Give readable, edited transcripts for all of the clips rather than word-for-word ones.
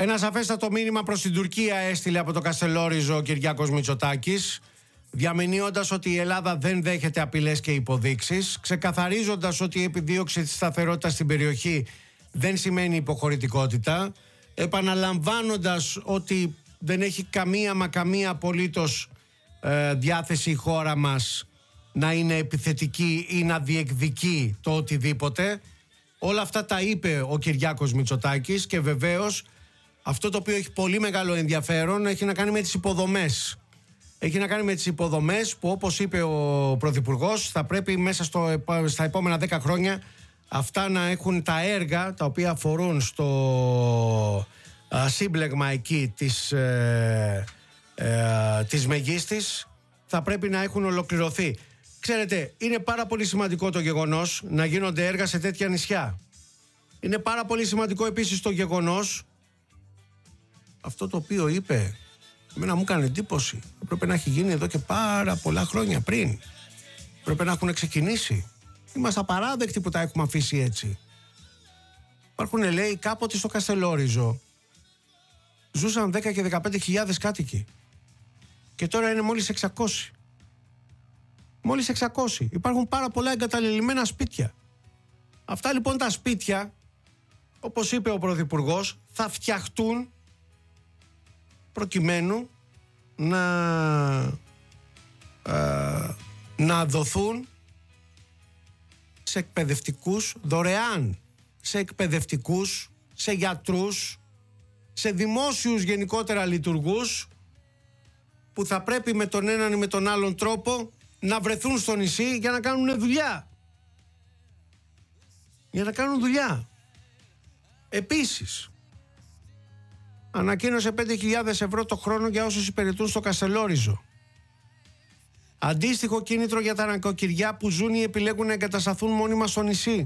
Ένα σαφέστατο μήνυμα προς την Τουρκία έστειλε από το Καστελόριζο ο Κυριάκος Μητσοτάκης, διαμηνύοντας ότι η Ελλάδα δεν δέχεται απειλές και υποδείξεις, ξεκαθαρίζοντας ότι η επιδίωξη της σταθερότητας στην περιοχή δεν σημαίνει υποχωρητικότητα, επαναλαμβάνοντας ότι δεν έχει καμία απολύτως διάθεση η χώρα μας να είναι επιθετική ή να διεκδικεί το οτιδήποτε. Όλα αυτά τα είπε ο Κυριάκος Μητσοτάκης και βεβαίως αυτό το οποίο έχει πολύ μεγάλο ενδιαφέρον έχει να κάνει με τις υποδομές. Έχει να κάνει με τις υποδομές που, όπως είπε ο Πρωθυπουργός, θα πρέπει μέσα στα επόμενα 10 χρόνια αυτά να έχουν τα έργα τα οποία αφορούν στο σύμπλεγμα εκεί της Μεγίστης, θα πρέπει να έχουν ολοκληρωθεί. Ξέρετε, είναι πάρα πολύ σημαντικό το γεγονός να γίνονται έργα σε τέτοια νησιά. Είναι πάρα πολύ σημαντικό επίσης το γεγονός, αυτό το οποίο είπε, εμένα μου έκανε εντύπωση. Πρέπει να έχει γίνει εδώ και πάρα πολλά χρόνια πριν. Πρέπει να έχουν ξεκινήσει. Είμαστε απαράδεκτοι που τα έχουμε αφήσει έτσι. Υπάρχουν, λέει, κάποτε στο Καστελόριζο ζούσαν 10 και 15.000 κάτοικοι. Και τώρα είναι μόλις 600. Μόλις 600. Υπάρχουν πάρα πολλά εγκαταλελειμμένα σπίτια. Αυτά λοιπόν τα σπίτια, όπως είπε ο Πρωθυπουργός, θα φτιαχτούν προκειμένου να δοθούν σε εκπαιδευτικούς δωρεάν, σε εκπαιδευτικούς, σε γιατρούς, σε δημόσιους γενικότερα λειτουργούς που θα πρέπει με τον έναν ή με τον άλλον τρόπο να βρεθούν στο νησί για να κάνουν δουλειά. Για να κάνουν δουλειά. Επίσης, ανακοίνωσε 5.000 ευρώ το χρόνο για όσους υπηρετούν στο Καστελόριζο. Αντίστοιχο κίνητρο για τα νοικοκυριά που ζουν ή επιλέγουν να εγκατασταθούν μόνιμα στο νησί.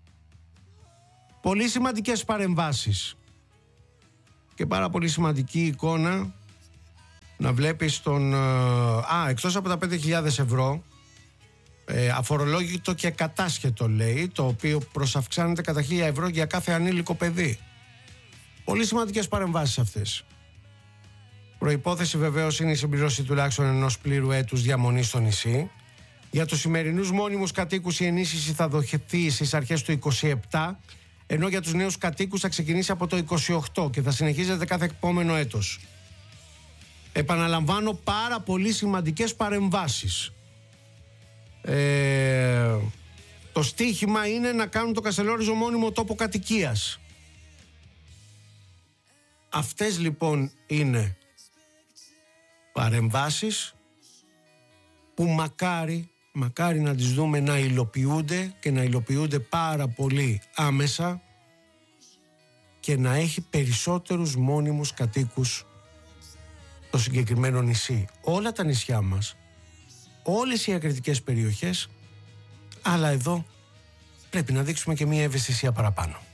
Πολύ σημαντικές παρεμβάσεις. Και πάρα πολύ σημαντική εικόνα να βλέπεις τον... εκτός από τα 5.000 ευρώ, αφορολόγητο και κατάσχετο, λέει, το οποίο προσαυξάνεται κατά 1.000 ευρώ για κάθε ανήλικο παιδί. Πολύ σημαντικές παρεμβάσεις αυτές. Προϋπόθεση βεβαίως είναι η συμπληρώση τουλάχιστον ενός πλήρου έτους διαμονής στο νησί. Για τους σημερινούς μόνιμους κατοίκους η ενίσχυση θα δοθεί στις αρχές του 27, ενώ για τους νέους κατοίκους θα ξεκινήσει από το 28 και θα συνεχίζεται κάθε επόμενο έτος. Επαναλαμβάνω, πάρα πολύ σημαντικές παρεμβάσεις. Το στίχημα είναι να κάνουν το Καστελόριζο μόνιμο τόπο κατοικίας. Αυτές λοιπόν είναι παρεμβάσεις που μακάρι να τις δούμε να υλοποιούνται και να υλοποιούνται πάρα πολύ άμεσα και να έχει περισσότερους μόνιμους κατοίκους το συγκεκριμένο νησί. Όλα τα νησιά μας, όλες οι ακριτικές περιοχές, αλλά εδώ πρέπει να δείξουμε και μια ευαισθησία παραπάνω.